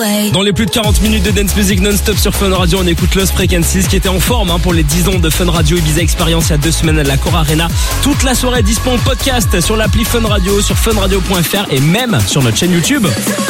Dans les plus de 40 minutes de dance music non-stop sur Fun Radio, on écoute Lost Frequencies qui était en forme pour les 10 ans de Fun Radio Ibiza Experience il y a 2 semaines à la Core Arena. Toute la soirée dispo en podcast sur l'appli Fun Radio, sur funradio.fr et même sur notre chaîne YouTube.